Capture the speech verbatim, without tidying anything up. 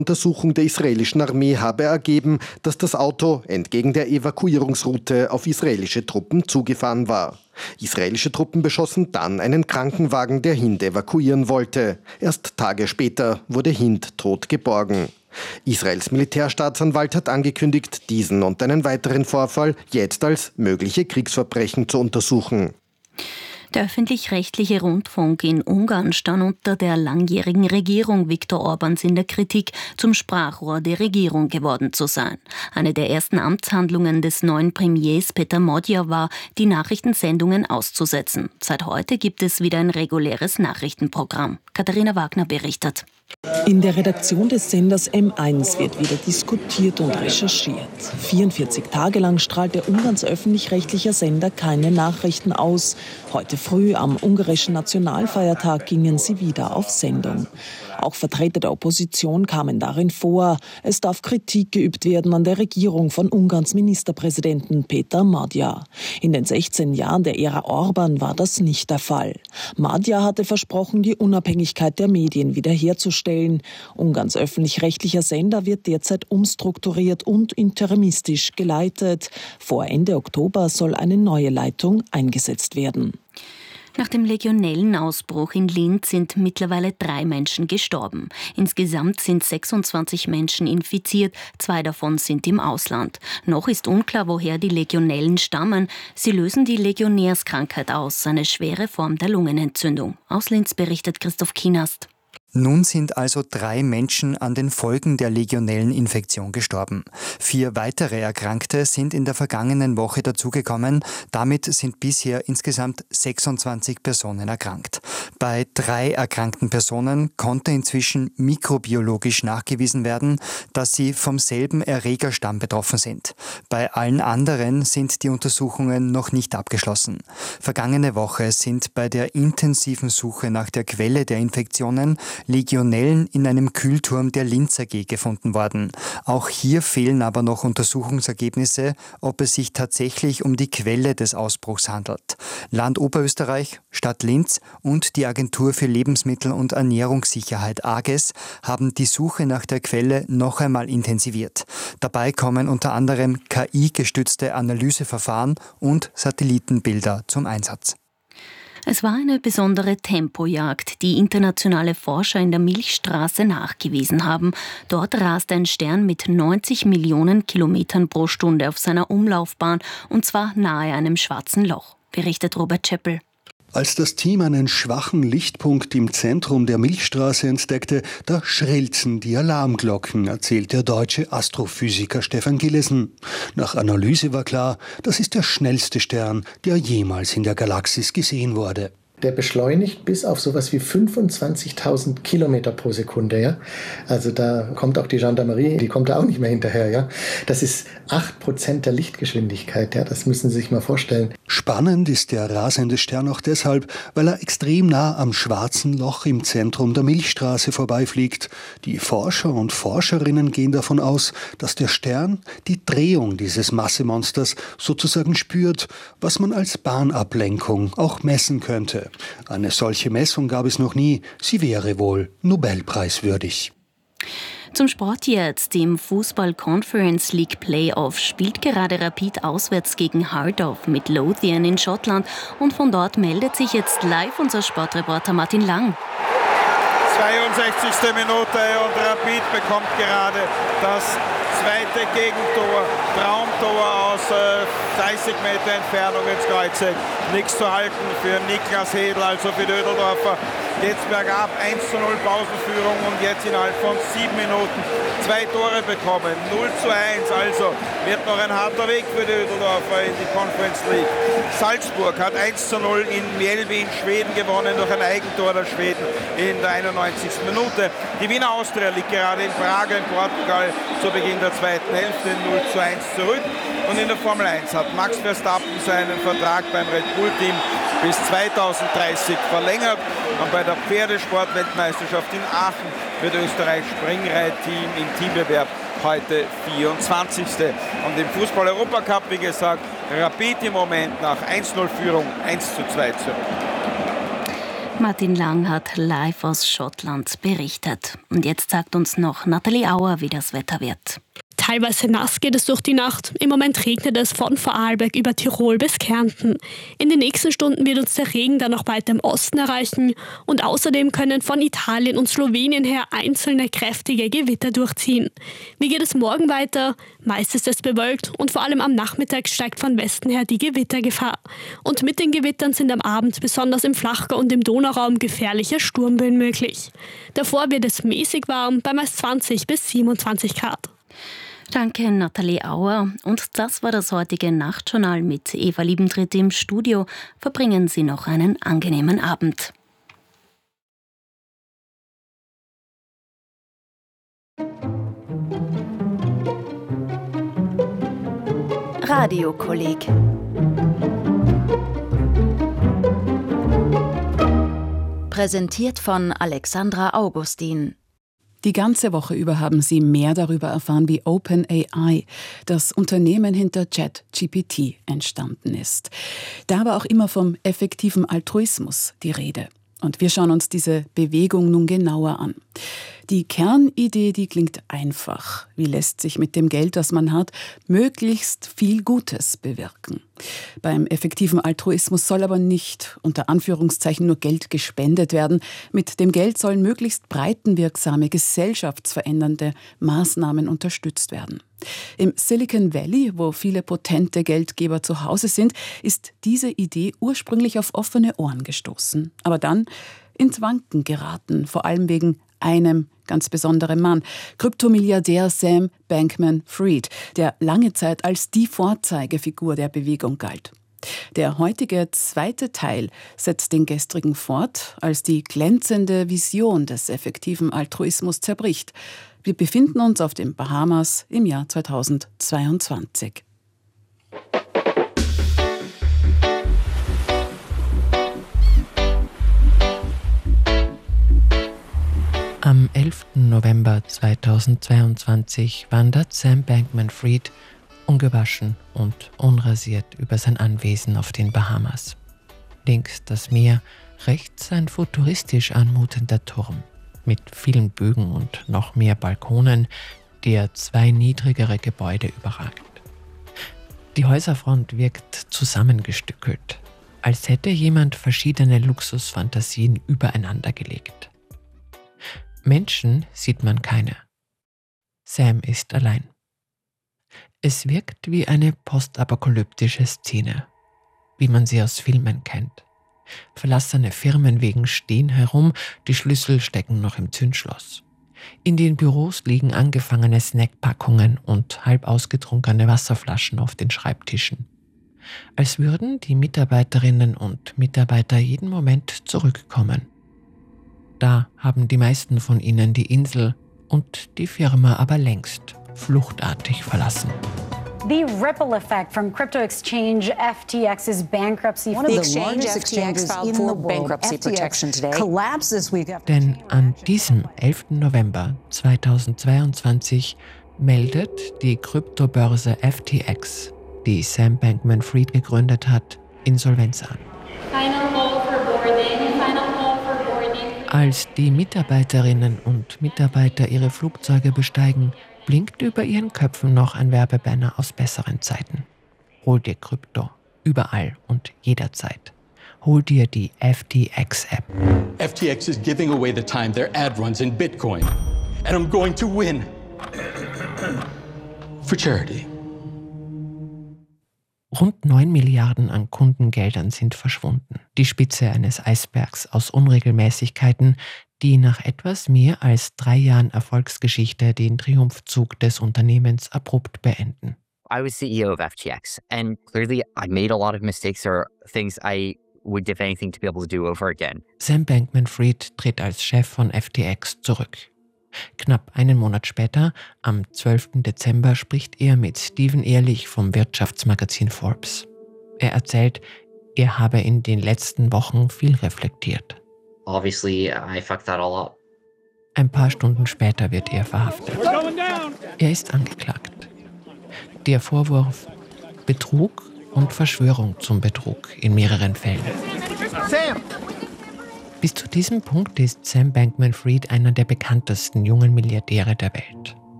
Untersuchung der israelischen Armee habe ergeben, dass das Auto entgegen der Evakuierungsroute auf israelische Truppen zugefahren war. Israelische Truppen beschossen dann einen Krankenwagen, der Hind evakuieren wollte. Erst Tage später wurde Hind tot geborgen. Israels Militärstaatsanwalt hat angekündigt, diesen und einen weiteren Vorfall jetzt als mögliche Kriegsverbrechen zu untersuchen. Der öffentlich-rechtliche Rundfunk in Ungarn stand unter der langjährigen Regierung Viktor Orbáns in der Kritik, zum Sprachrohr der Regierung geworden zu sein. Eine der ersten Amtshandlungen des neuen Premiers Péter Magyar war, die Nachrichtensendungen auszusetzen. Seit heute gibt es wieder ein reguläres Nachrichtenprogramm. Katharina Wagner berichtet. In der Redaktion des Senders M eins wird wieder diskutiert und recherchiert. vierundvierzig Tage lang strahlte Ungarns öffentlich-rechtlicher Sender keine Nachrichten aus. Heute früh am ungarischen Nationalfeiertag gingen sie wieder auf Sendung. Auch Vertreter der Opposition kamen darin vor. Es darf Kritik geübt werden an der Regierung von Ungarns Ministerpräsidenten Péter Magyar. In den sechzehn Jahren der Ära Orbán war das nicht der Fall. Magyar hatte versprochen, die Unabhängigkeit der Medien wiederherzustellen. Ungarns öffentlich-rechtlicher Sender wird derzeit umstrukturiert und interimistisch geleitet. Vor Ende Oktober soll eine neue Leitung eingesetzt werden. Nach dem Legionellenausbruch in Linz sind mittlerweile drei Menschen gestorben. Insgesamt sind sechsundzwanzig Menschen infiziert, zwei davon sind im Ausland. Noch ist unklar, woher die Legionellen stammen. Sie lösen die Legionärskrankheit aus, eine schwere Form der Lungenentzündung. Aus Linz berichtet Christoph Kienast. Nun sind also drei Menschen an den Folgen der Legionelleninfektion gestorben. Vier weitere Erkrankte sind in der vergangenen Woche dazugekommen. Damit sind bisher insgesamt sechsundzwanzig Personen erkrankt. Bei drei erkrankten Personen konnte inzwischen mikrobiologisch nachgewiesen werden, dass sie vom selben Erregerstamm betroffen sind. Bei allen anderen sind die Untersuchungen noch nicht abgeschlossen. Vergangene Woche sind bei der intensiven Suche nach der Quelle der Infektionen Legionellen in einem Kühlturm der Linz A G gefunden worden. Auch hier fehlen aber noch Untersuchungsergebnisse, ob es sich tatsächlich um die Quelle des Ausbruchs handelt. Land Oberösterreich, Stadt Linz und die Agentur für Lebensmittel- und Ernährungssicherheit A G E S haben die Suche nach der Quelle noch einmal intensiviert. Dabei kommen unter anderem K I-gestützte Analyseverfahren und Satellitenbilder zum Einsatz. Es war eine besondere Tempojagd, die internationale Forscher in der Milchstraße nachgewiesen haben. Dort rast ein Stern mit neunzig Millionen Kilometern pro Stunde auf seiner Umlaufbahn, und zwar nahe einem schwarzen Loch, berichtet Robert Scheppel. Als das Team einen schwachen Lichtpunkt im Zentrum der Milchstraße entdeckte, da schrillten die Alarmglocken, erzählt der deutsche Astrophysiker Stefan Gillesen. Nach Analyse war klar, das ist der schnellste Stern, der jemals in der Galaxis gesehen wurde. Der beschleunigt bis auf sowas wie fünfundzwanzigtausend Kilometer pro Sekunde. Ja? Also da kommt auch die Gendarmerie, die kommt da auch nicht mehr hinterher. Ja? Das ist acht Prozent der Lichtgeschwindigkeit. Ja? Das müssen Sie sich mal vorstellen. Spannend ist der rasende Stern auch deshalb, weil er extrem nah am schwarzen Loch im Zentrum der Milchstraße vorbeifliegt. Die Forscher und Forscherinnen gehen davon aus, dass der Stern die Drehung dieses Massemonsters sozusagen spürt, was man als Bahnablenkung auch messen könnte. Eine solche Messung gab es noch nie. Sie wäre wohl Nobelpreiswürdig. Zum Sport jetzt. Im Fußball-Conference League Playoff spielt gerade Rapid auswärts gegen Heart of Midlothian in Schottland. Und von dort meldet sich jetzt live unser Sportreporter Martin Lang. zweiundsechzigste Minute und Rapid bekommt gerade das zweite Gegentor. Traumtor aus äh, dreißig Meter Entfernung ins Kreuzeck. Nichts zu halten für Niklas Hedl, also für Dödeldorfer. Jetzt bergab, eins zu null Pausenführung und jetzt innerhalb von sieben Minuten zwei Tore bekommen. null zu eins, also wird noch ein harter Weg für Dödeldorfer in die Conference League. Salzburg hat eins zu null in Mjällby in Schweden gewonnen durch ein Eigentor der Schweden in der einundneunzigsten Minute. Die Wiener Austria liegt gerade in Praga in Portugal zu Beginn der zweiten Hälfte null zu eins zurück. Und in der Formel eins hat Max Verstappen seinen Vertrag beim Red Bull-Team bis zweitausenddreißig verlängert. Und bei der Pferdesport-Weltmeisterschaft in Aachen wird Österreichs Springreitteam im Teambewerb heute vierundzwanzigste Und im Fußball-Europacup, wie gesagt, Rapid im Moment nach eins zu null Führung eins zu zwei zurück. Martin Lang hat live aus Schottland berichtet. Und jetzt sagt uns noch Nathalie Auer, wie das Wetter wird. Teilweise nass geht es durch die Nacht. Im Moment regnet es von Vorarlberg über Tirol bis Kärnten. In den nächsten Stunden wird uns der Regen dann noch weiter im Osten erreichen. Und außerdem können von Italien und Slowenien her einzelne kräftige Gewitter durchziehen. Wie geht es morgen weiter? Meist ist es bewölkt und vor allem am Nachmittag steigt von Westen her die Gewittergefahr. Und mit den Gewittern sind am Abend besonders im Flachgau und im Donauraum gefährliche Sturmböen möglich. Davor wird es mäßig warm bei meist zwanzig bis siebenundzwanzig Grad. Danke, Nathalie Auer. Und das war das heutige Nachtjournal mit Eva Liebentritt im Studio. Verbringen Sie noch einen angenehmen Abend. Radiokolleg. Präsentiert von Alexandra Augustin. Die ganze Woche über haben Sie mehr darüber erfahren, wie OpenAI, das Unternehmen hinter ChatGPT, entstanden ist. Da war auch immer vom effektiven Altruismus die Rede. Und wir schauen uns diese Bewegung nun genauer an. Die Kernidee, die klingt einfach. Wie lässt sich mit dem Geld, das man hat, möglichst viel Gutes bewirken? Beim effektiven Altruismus soll aber nicht, unter Anführungszeichen, nur Geld gespendet werden. Mit dem Geld sollen möglichst breitenwirksame, gesellschaftsverändernde Maßnahmen unterstützt werden. Im Silicon Valley, wo viele potente Geldgeber zu Hause sind, ist diese Idee ursprünglich auf offene Ohren gestoßen. Aber dann ins Wanken geraten, vor allem wegen einem ganz besonderen Mann, Kryptomilliardär Sam Bankman-Fried, der lange Zeit als die Vorzeigefigur der Bewegung galt. Der heutige zweite Teil setzt den gestrigen fort, als die glänzende Vision des effektiven Altruismus zerbricht. Wir befinden uns auf den Bahamas im Jahr zweitausendzweiundzwanzig. Am elften November zweitausendzweiundzwanzig wandert Sam Bankman-Fried ungewaschen und unrasiert über sein Anwesen auf den Bahamas. Links das Meer, rechts ein futuristisch anmutender Turm mit vielen Bögen und noch mehr Balkonen, der zwei niedrigere Gebäude überragt. Die Häuserfront wirkt zusammengestückelt, als hätte jemand verschiedene Luxusfantasien übereinander gelegt. Menschen sieht man keine. Sam ist allein. Es wirkt wie eine postapokalyptische Szene, wie man sie aus Filmen kennt. Verlassene Firmenwegen stehen herum, die Schlüssel stecken noch im Zündschloss. In den Büros liegen angefangene Snackpackungen und halb ausgetrunkene Wasserflaschen auf den Schreibtischen. Als würden die Mitarbeiterinnen und Mitarbeiter jeden Moment zurückkommen. Da haben die meisten von ihnen die Insel und die Firma aber längst fluchtartig verlassen. The ripple effect from crypto exchange F T X's bankruptcy. One of the largest exchanges in the world, bankruptcy protection today, collapses. Denn an diesem elften November zweitausendzweiundzwanzig meldet die Kryptobörse F T X, die Sam Bankman-Fried gegründet hat, Insolvenz an. Final call for boarding. Final call for boarding. Als die Mitarbeiterinnen und Mitarbeiter ihre Flugzeuge besteigen, blinkt über ihren Köpfen noch ein Werbebanner aus besseren Zeiten. Hol dir Krypto, überall und jederzeit. Hol dir die F T X-App. F T X is giving away the time their ad runs in Bitcoin. And I'm going to win. For charity. Rund neun Milliarden an Kundengeldern sind verschwunden. Die Spitze eines Eisbergs aus Unregelmäßigkeiten, die nach etwas mehr als drei Jahren Erfolgsgeschichte den Triumphzug des Unternehmens abrupt beenden. I was C E O of F T X and clearly I made a lot of mistakes or things I would give anything to be able to do over again. Sam Bankman-Fried tritt als Chef von F T X zurück. Knapp einen Monat später, am zwölften Dezember, spricht er mit Stephen Ehrlich vom Wirtschaftsmagazin Forbes. Er erzählt, er habe in den letzten Wochen viel reflektiert. Obviously, I fucked that all up. Ein paar Stunden später wird er verhaftet. Er ist angeklagt. Der Vorwurf Betrug und Verschwörung zum Betrug in mehreren Fällen. Sam! Bis zu diesem Punkt ist Sam Bankman-Fried einer der bekanntesten jungen Milliardäre der Welt.